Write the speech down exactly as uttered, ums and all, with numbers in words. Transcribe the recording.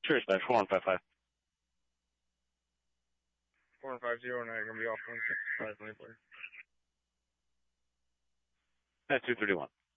Sure, Dispatch, four one five five. four one five zero, and I'm going to be off one sixty-five, please. That's two thirty-one.